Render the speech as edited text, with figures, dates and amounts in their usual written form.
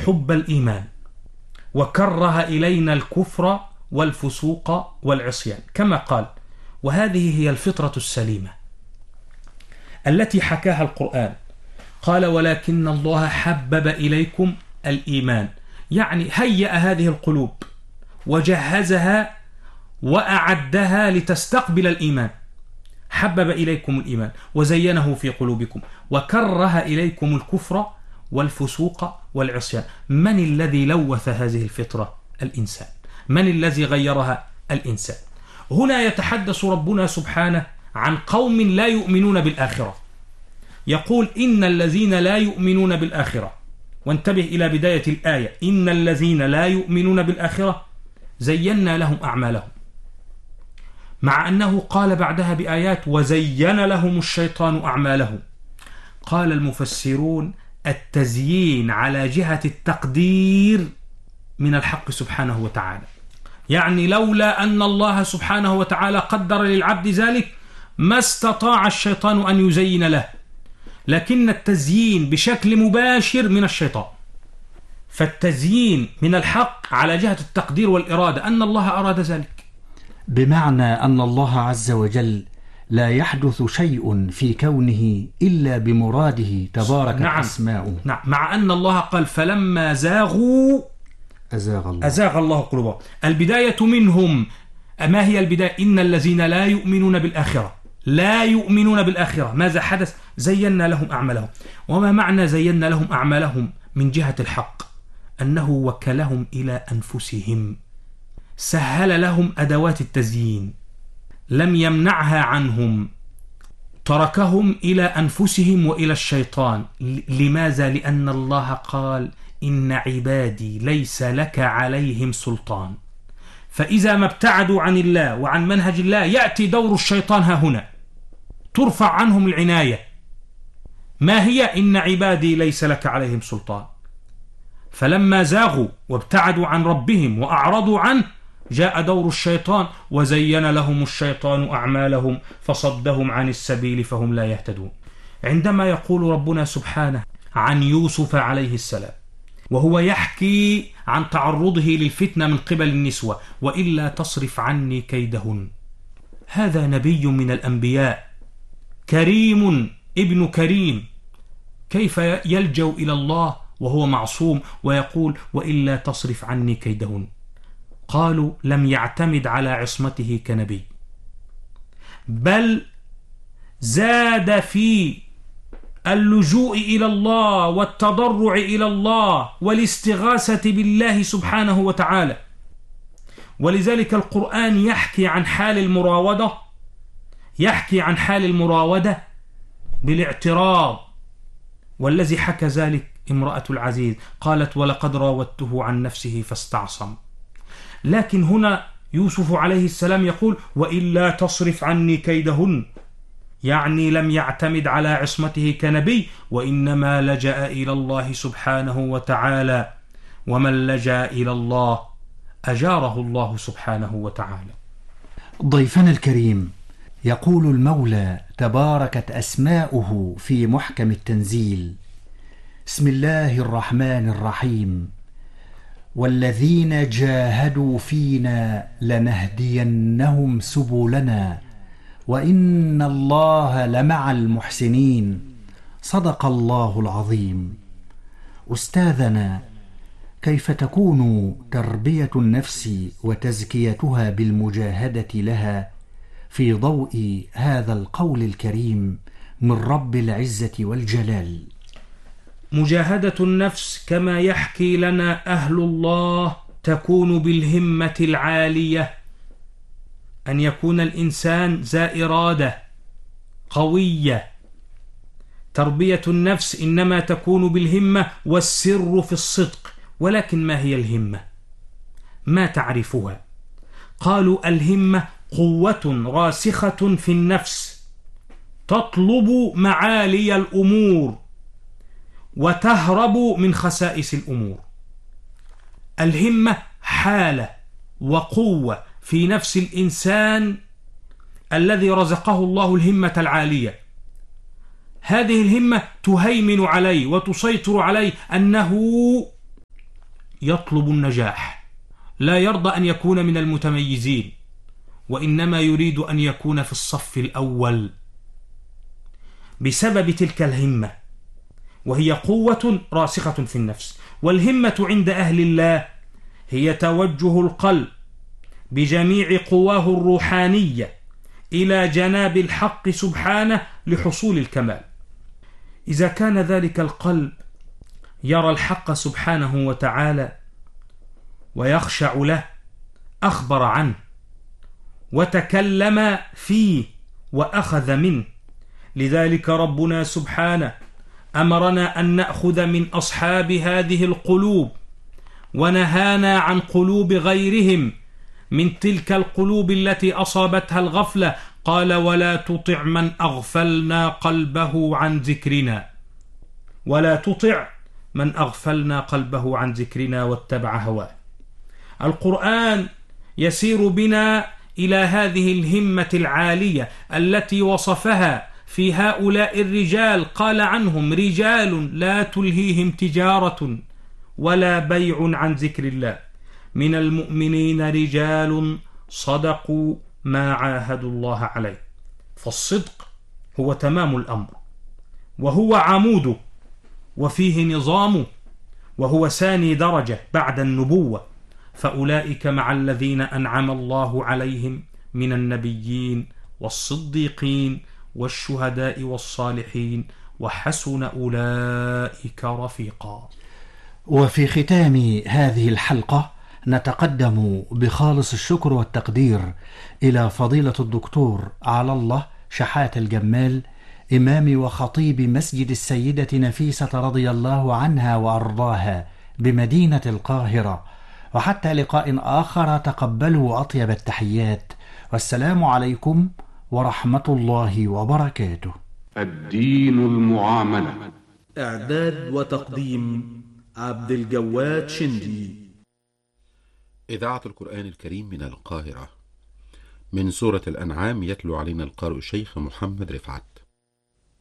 حب الإيمان وكره إلينا الكفر والفسوق والعصيان، كما قال: وهذه هي الفطرة السليمة التي حكاها القرآن. قال: ولكن الله حبب إليكم الإيمان، يعني هيأ هذه القلوب وجهزها وأعدها لتستقبل الإيمان. حبب إليكم الإيمان وزينه في قلوبكم وكره إليكم الكفر والفسوق والعصيان. من الذي لوث هذه الفطرة؟ الإنسان. من الذي غيرها؟ الإنسان. هنا يتحدث ربنا سبحانه عن قوم لا يؤمنون بالآخرة. يقول: إن الذين لا يؤمنون بالآخرة، وانتبه إلى بداية الآية: إن الذين لا يؤمنون بالآخرة زينا لهم أعمالهم، مع أنه قال بعدها بآيات: وزين لهم الشيطان أعمالهم. قال المفسرون: التزيين على جهة التقدير من الحق سبحانه وتعالى، يعني لولا أن الله سبحانه وتعالى قدر للعبد ذلك ما استطاع الشيطان أن يزين له، لكن التزيين بشكل مباشر من الشيطان. فالتزيين من الحق على جهة التقدير والإرادة، أن الله أراد ذلك، بمعنى أن الله عز وجل لا يحدث شيء في كونه إلا بمراده تبارك أسماؤه. نعم، مع أن الله قال: فلما زاغوا أزاغ الله قلوبهم. البداية منهم. ما هي البداية؟ إن الذين لا يؤمنون بالآخرة، لا يؤمنون بالآخرة. ماذا حدث؟ زينا لهم أعمالهم. وما معنى زينا لهم أعمالهم من جهة الحق؟ أنه وكلهم إلى أنفسهم، سهل لهم أدوات التزيين، لم يمنعها عنهم، تركهم إلى أنفسهم وإلى الشيطان. لماذا؟ لأن الله قال: إن عبادي ليس لك عليهم سلطان. فإذا ما ابتعدوا عن الله وعن منهج الله يأتي دور الشيطان ها هنا، ترفع عنهم العناية. ما هي؟ إن عبادي ليس لك عليهم سلطان. فلما زاغوا وابتعدوا عن ربهم وأعرضوا عنه جاء دور الشيطان، وزين لهم الشيطان أعمالهم فصدهم عن السبيل فهم لا يهتدون. عندما يقول ربنا سبحانه عن يوسف عليه السلام وهو يحكي عن تعرضه للفتنة من قبل النسوة: وإلا تصرف عني كيدهن، هذا نبي من الأنبياء، كريم ابن كريم، كيف يلجأ إلى الله وهو معصوم ويقول: وإلا تصرف عني كيدهن؟ قالوا: لم يعتمد على عصمته كنبي، بل زاد في اللجوء إلى الله والتضرع إلى الله والاستغاثة بالله سبحانه وتعالى. ولذلك القرآن يحكي عن حال المراودة، بالاعتراض. والذي حكى ذلك امرأة العزيز، قالت: ولقد راودته عن نفسه فاستعصم. لكن هنا يوسف عليه السلام يقول: وإلا تصرف عني كيدهن، يعني لم يعتمد على عصمته كنبي، وإنما لجأ إلى الله سبحانه وتعالى، ومن لجأ إلى الله أجاره الله سبحانه وتعالى. ضيفنا الكريم، يقول المولى تباركت أسماؤه في محكم التنزيل: بسم الله الرحمن الرحيم، والذين جاهدوا فينا لنهدينهم سبلنا وإن الله لمع المحسنين. صدق الله العظيم. أستاذنا، كيف تكون تربية النفس وتزكيتها بالمجاهدة لها في ضوء هذا القول الكريم من رب العزة والجلال؟ مجاهدة النفس كما يحكي لنا أهل الله تكون بالهمة العالية، أن يكون الإنسان ذا إرادة قوية. تربية النفس إنما تكون بالهمة، والسر في الصدق. ولكن ما هي الهمة؟ ما تعرفها؟ قالوا: الهمة قوة راسخة في النفس تطلب معالي الأمور وتهرب من خسائس الأمور. الهمة حالة وقوة في نفس الإنسان الذي رزقه الله الهمة العالية. هذه الهمة تهيمن عليه وتسيطر عليه، أنه يطلب النجاح، لا يرضى أن يكون من المتميزين، وإنما يريد أن يكون في الصف الأول بسبب تلك الهمة، وهي قوة راسخة في النفس. والهمة عند أهل الله هي توجه القلب بجميع قواه الروحانية إلى جناب الحق سبحانه لحصول الكمال. إذا كان ذلك القلب يرى الحق سبحانه وتعالى ويخشع له أخبر عنه وتكلم فيه وأخذ منه. لذلك ربنا سبحانه أمرنا أن نأخذ من أصحاب هذه القلوب، ونهانا عن قلوب غيرهم من تلك القلوب التي أصابتها الغفلة. قال: ولا تطع من أغفلنا قلبه عن ذكرنا، ولا تطع من أغفلنا قلبه عن ذكرنا واتبع هواه. القرآن يسير بنا إلى هذه الهمة العالية التي وصفها في هؤلاء الرجال، قال عنهم: رجال لا تلهيهم تجارة ولا بيع عن ذكر الله، من المؤمنين رجال صدقوا ما عاهدوا الله عليه. فالصدق هو تمام الأمر، وهو عموده، وفيه نظامه، وهو ثاني درجة بعد النبوة. فأولئك مع الذين أنعم الله عليهم من النبيين والصديقين والشهداء والصالحين، وحسن أولئك رفيقا. وفي ختام هذه الحلقة نتقدم بخالص الشكر والتقدير إلى فضيلة الدكتور على الله شحات الجمال، إمام وخطيب مسجد السيدة نفيسة رضي الله عنها وأرضاها بمدينة القاهرة. وحتى لقاء آخر تقبلوا أطيب التحيات، والسلام عليكم ورحمة الله وبركاته. الدين المعاملة. إعداد وتقديم عبد الجواد شندي. إذاعة القرآن الكريم من القاهرة. من سورة الأنعام يتلو علينا القارئ الشيخ محمد رفعت.